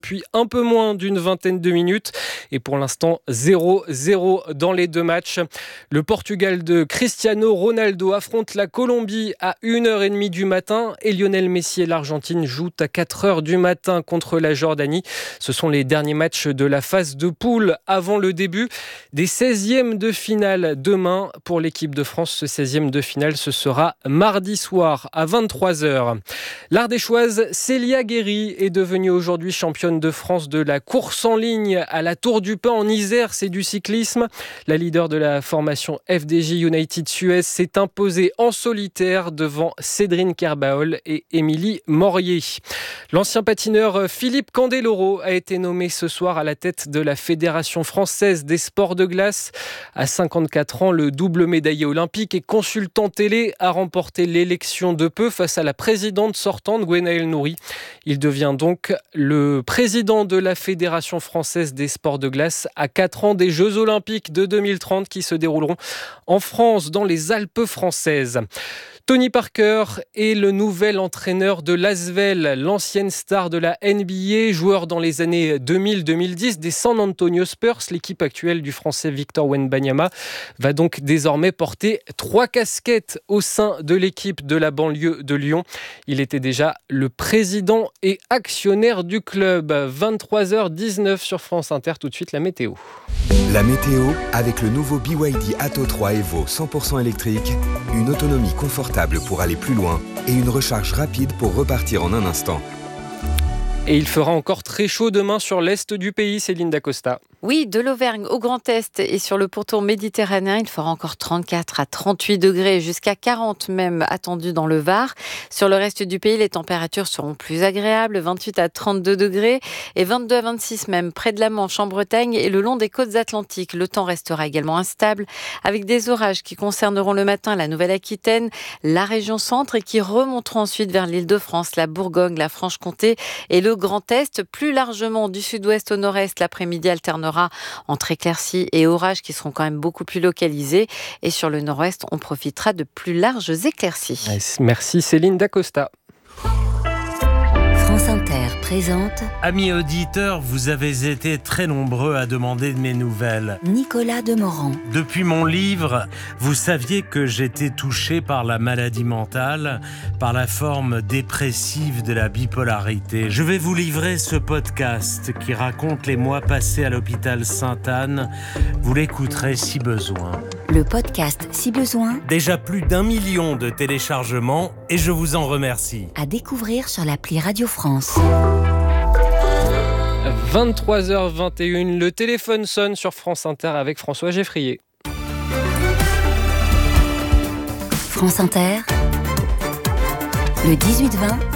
Puis un peu moins d'une vingtaine de minutes et pour l'instant 0-0 dans les deux matchs. Le Portugal de Cristiano Ronaldo affronte la Colombie à 1h30 du matin et Lionel Messi et l'Argentine jouent à 4h du matin contre la Jordanie. Ce sont les derniers matchs de la phase de poule avant le début des 16e de finale demain pour l'équipe de France. Ce 16e de finale, ce sera mardi soir à 23h. L'Ardéchoise Célia Guéry est devenue aujourd'hui championne de France de la course en ligne à la Tour du Pin en Isère, c'est du cyclisme. La leader de la formation FDJ United Suez s'est imposée en solitaire devant Cédrine Kerbaol et Émilie Morier. L'ancien patineur Philippe Candeloro a été nommé ce soir à la tête de la Fédération française des sports de glace. À 54 ans, le double médaillé olympique et consultant télé a remporté l'élection de peu face à la présidente sortante Gwenaëlle Nouri. Il devient donc le président de la Fédération française des sports de glace à 4 ans des Jeux olympiques de 2030 qui se dérouleront en France, dans les Alpes françaises. Tony Parker est le nouvel entraîneur de l'Asvel, l'ancienne star de la NBA, joueur dans les années 2000-2010 des San Antonio Spurs. L'équipe actuelle du Français Victor Wembanyama va donc désormais porter 3 casquettes au sein de l'équipe de la banlieue de Lyon. Il était déjà le président et actionnaire du club. 23h19 sur France Inter, tout de suite la météo. La météo avec le nouveau BYD Atto 3 Evo 100% électrique, une autonomie confortable pour aller plus loin et une recharge rapide pour repartir en un instant. Et il fera encore très chaud demain sur l'est du pays, Céline Dacosta. Oui, de l'Auvergne au Grand Est et sur le pourtour méditerranéen, il fera encore 34 à 38 degrés, jusqu'à 40 même attendus dans le Var. Sur le reste du pays, les températures seront plus agréables, 28 à 32 degrés et 22 à 26 même près de la Manche en Bretagne et le long des côtes atlantiques. Le temps restera également instable avec des orages qui concerneront le matin la Nouvelle-Aquitaine, la région centre et qui remonteront ensuite vers l'Île-de-France, la Bourgogne, la Franche-Comté et le Grand Est. Plus largement du sud-ouest au nord-est, l'après-midi alternera entre éclaircies et orages qui seront quand même beaucoup plus localisés. Et sur le nord-ouest, on profitera de plus larges éclaircies. Merci Céline Dacosta. France Inter présente. Amis auditeurs, vous avez été très nombreux à demander de mes nouvelles. Nicolas Demorand. Depuis mon livre, vous saviez que j'étais touché par la maladie mentale, par la forme dépressive de la bipolarité. Je vais vous livrer ce podcast qui raconte les mois passés à l'hôpital Sainte-Anne. Vous l'écouterez si besoin. Le podcast Si besoin. Déjà plus d'1 million de téléchargements et je vous en remercie. À découvrir sur l'appli Radio France. 23h21, le téléphone sonne sur France Inter avec François Geffrier. France Inter, le 18-20,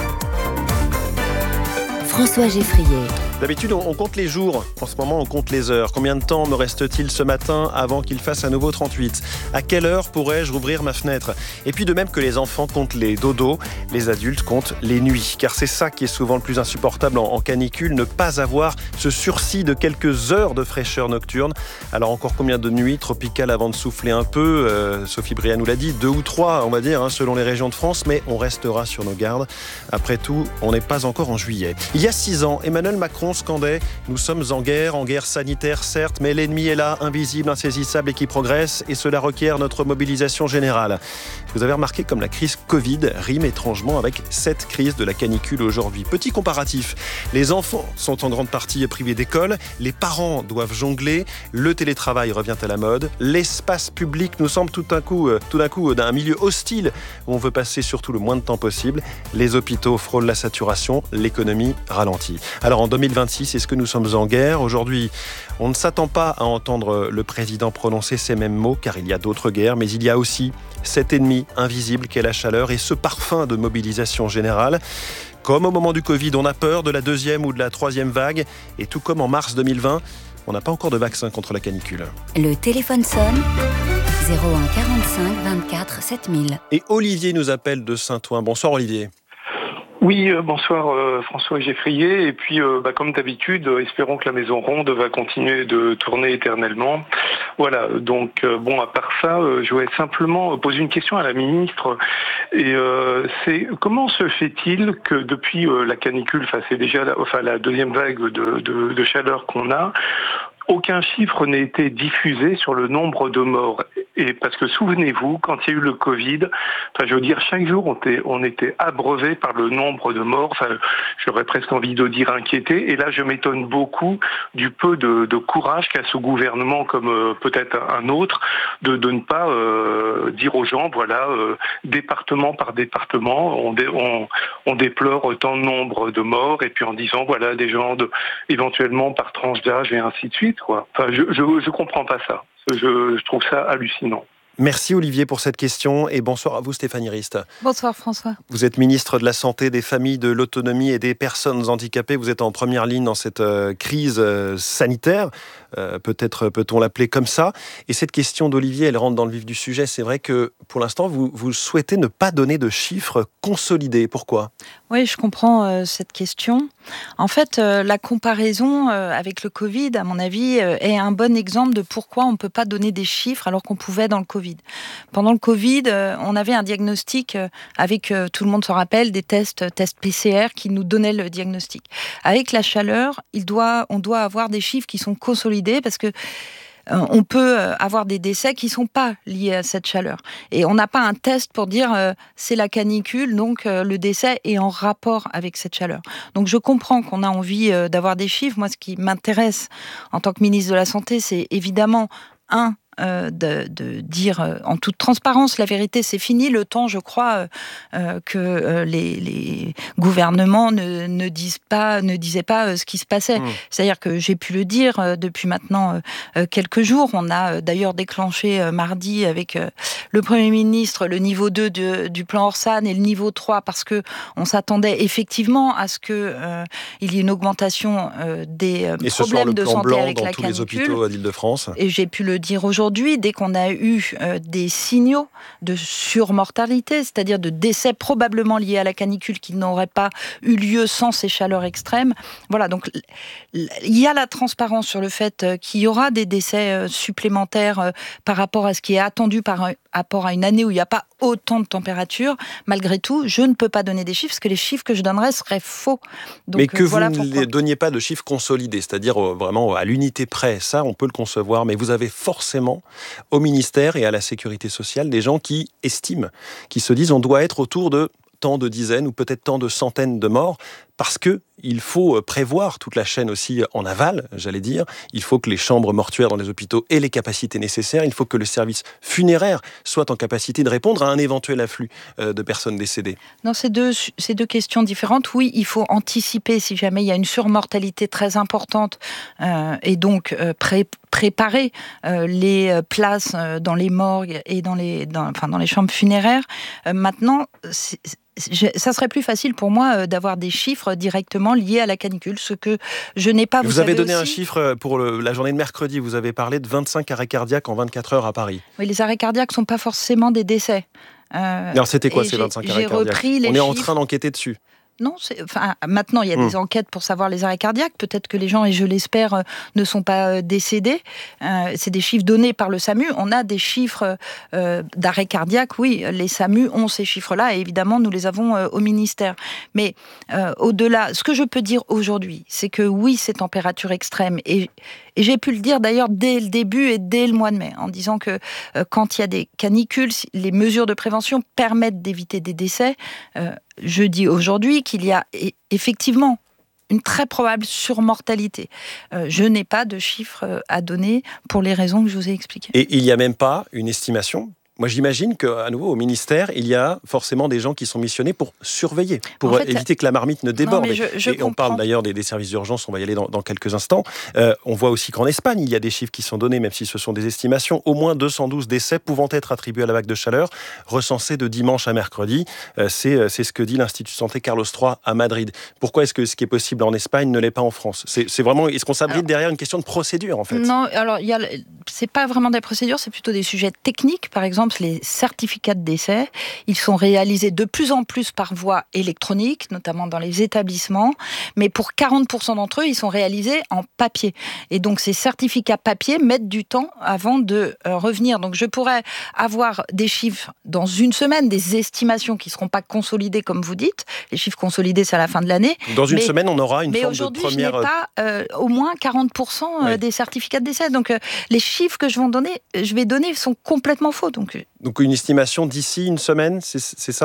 François Geffrier. D'habitude, on compte les jours. En ce moment, on compte les heures. Combien de temps me reste-t-il ce matin avant qu'il fasse à nouveau 38 ? À quelle heure pourrais-je rouvrir ma fenêtre ? Et puis, de même que les enfants comptent les dodos, les adultes comptent les nuits. Car c'est ça qui est souvent le plus insupportable en canicule, ne pas avoir ce sursis de quelques heures de fraîcheur nocturne. Alors, encore combien de nuits tropicales avant de souffler un peu ? Sophie Bria nous l'a dit, 2 ou 3, on va dire, selon les régions de France. Mais on restera sur nos gardes. Après tout, on n'est pas encore en juillet. Il y a 6 ans, Emmanuel Macron scandait « Nous sommes en guerre sanitaire certes, mais l'ennemi est là, invisible, insaisissable et qui progresse, et cela requiert notre mobilisation générale. » Vous avez remarqué comme la crise Covid rime étrangement avec cette crise de la canicule aujourd'hui. Petit comparatif, les enfants sont en grande partie privés d'école, les parents doivent jongler, le télétravail revient à la mode, l'espace public nous semble tout d'un coup d'un milieu hostile où on veut passer surtout le moins de temps possible, les hôpitaux frôlent la saturation, l'économie ralentit. Alors en 2026, est-ce que nous sommes en guerre ? Aujourd'hui, on ne s'attend pas à entendre le président prononcer ces mêmes mots, car il y a d'autres guerres, mais il y a aussi cet ennemi invisible qu'est la chaleur et ce parfum de mobilisation générale. Comme au moment du Covid, on a peur de la 2e ou de la 3e vague, et tout comme en mars 2020, on n'a pas encore de vaccin contre la canicule. Le téléphone sonne. 01 45 24 7000. Et Olivier nous appelle de Saint-Ouen. Bonsoir Olivier. Oui, bonsoir François Geffrier. Et puis, comme d'habitude, espérons que la Maison Ronde va continuer de tourner éternellement. Voilà, donc à part ça, je voulais simplement poser une question à la ministre. Et c'est comment se fait-il que depuis la canicule, c'est déjà la deuxième vague de chaleur qu'on a, aucun chiffre n'a été diffusé sur le nombre de morts. Et parce que souvenez-vous, quand il y a eu le Covid, chaque jour on était abreuvé par le nombre de morts. J'aurais presque envie de dire inquiété. Et là, je m'étonne beaucoup du peu de courage qu'a ce gouvernement, comme peut-être un autre, de ne pas dire aux gens, département par département, on déplore tant de nombre de morts, et puis en disant, des gens éventuellement par tranche d'âge et ainsi de suite. Je comprends pas ça. Je trouve ça hallucinant. Merci Olivier pour cette question et bonsoir à vous Stéphanie Rist. Bonsoir François. Vous êtes ministre de la Santé, des Familles, de l'Autonomie et des Personnes handicapées. Vous êtes en première ligne dans cette crise sanitaire, peut-être peut-on l'appeler comme ça. Et cette question d'Olivier, elle rentre dans le vif du sujet. C'est vrai que pour l'instant, vous souhaitez ne pas donner de chiffres consolidés. Pourquoi ? Oui, je comprends cette question. En fait, la comparaison avec le Covid, à mon avis, est un bon exemple de pourquoi on ne peut pas donner des chiffres alors qu'on pouvait dans le Covid. Pendant le Covid, on avait un diagnostic avec, tout le monde se rappelle, des tests PCR qui nous donnaient le diagnostic. Avec la chaleur, on doit avoir des chiffres qui sont consolidés parce que on peut avoir des décès qui ne sont pas liés à cette chaleur. Et on n'a pas un test pour dire c'est la canicule, donc le décès est en rapport avec cette chaleur. Donc je comprends qu'on a envie d'avoir des chiffres. Moi, ce qui m'intéresse en tant que ministre de la Santé, c'est évidemment de dire en toute transparence la vérité. C'est fini le temps, je crois, que les gouvernements ne disaient pas ce qui se passait. C'est-à-dire que j'ai pu le dire depuis maintenant quelques jours. On a d'ailleurs déclenché mardi avec le Premier ministre le niveau 2 du plan Orsan et le niveau 3 parce que on s'attendait effectivement à ce que il y ait une augmentation des problèmes de santé avec la canicule. Et ce soir, le plan blanc dans tous les hôpitaux d'Île-de-France. Et j'ai pu le dire aujourd'hui, dès qu'on a eu des signaux de surmortalité, c'est-à-dire de décès probablement liés à la canicule qui n'auraient pas eu lieu sans ces chaleurs extrêmes. Voilà, donc il y a la transparence sur le fait qu'il y aura des décès supplémentaires par rapport à ce qui est attendu par rapport à une année où il n'y a pas autant de température. Malgré tout, je ne peux pas donner des chiffres parce que les chiffres que je donnerais seraient faux. Donc, mais que vous ne donniez pas de chiffres consolidés, c'est-à-dire vraiment à l'unité près, ça on peut le concevoir, mais vous avez forcément au ministère et à la sécurité sociale des gens qui estiment, qui se disent on doit être autour de tant de dizaines ou peut-être tant de centaines de morts, parce qu'il faut prévoir toute la chaîne aussi en aval, j'allais dire. Il faut que les chambres mortuaires dans les hôpitaux aient les capacités nécessaires. Il faut que le service funéraire soit en capacité de répondre à un éventuel afflux de personnes décédées. Non, c'est deux questions différentes. Oui, il faut anticiper si jamais il y a une surmortalité très importante et donc préparer les places dans les morgues et dans les chambres funéraires. Maintenant, ça serait plus facile pour moi d'avoir des chiffres directement liés à la canicule, ce que je n'ai pas. Vous avez donné un chiffre pour la journée de mercredi, vous avez parlé de 25 arrêts cardiaques en 24 heures à Paris. Oui, les arrêts cardiaques ne sont pas forcément des décès. Alors c'était quoi ces 25 arrêts cardiaques ? On est en train d'enquêter dessus. Non, maintenant il y a des enquêtes pour savoir les arrêts cardiaques. Peut-être que les gens, et je l'espère, ne sont pas décédés. C'est des chiffres donnés par le SAMU. On a des chiffres d'arrêts cardiaques. Oui, les SAMU ont ces chiffres-là et évidemment nous les avons au ministère. Mais au-delà, ce que je peux dire aujourd'hui, c'est que oui, ces températures extrêmes et j'ai pu le dire d'ailleurs dès le début et dès le mois de mai, en disant que quand il y a des canicules, les mesures de prévention permettent d'éviter des décès. Je dis aujourd'hui qu'il y a effectivement une très probable surmortalité. Je n'ai pas de chiffres à donner pour les raisons que je vous ai expliquées. Et il n'y a même pas une estimation ? Moi, j'imagine qu'à nouveau, au ministère, il y a forcément des gens qui sont missionnés pour surveiller, pour éviter que la marmite ne déborde. Et on parle d'ailleurs des services d'urgence, on va y aller dans quelques instants. On voit aussi qu'en Espagne, il y a des chiffres qui sont donnés, même si ce sont des estimations. Au moins 212 décès pouvant être attribués à la vague de chaleur, recensés de dimanche à mercredi. C'est ce que dit l'Institut de santé Carlos III à Madrid. Pourquoi est-ce que ce qui est possible en Espagne ne l'est pas en France ? C'est vraiment, est-ce qu'on s'abrite derrière une question de procédure, en fait ? Non, alors c'est pas vraiment des procédures, c'est plutôt des sujets techniques. Par exemple, exemple, les certificats de décès, ils sont réalisés de plus en plus par voie électronique, notamment dans les établissements, mais pour 40% d'entre eux, ils sont réalisés en papier. Et donc, ces certificats papier mettent du temps avant de revenir. Donc, je pourrais avoir des chiffres dans une semaine, des estimations qui ne seront pas consolidées, comme vous dites. Les chiffres consolidés, c'est à la fin de l'année. Dans une semaine, on aura une forme de aujourd'hui, première... je n'ai pas au moins 40% des certificats de décès. Donc, les chiffres que je vais donner sont complètement faux. Donc une estimation d'ici une semaine, c'est ça ?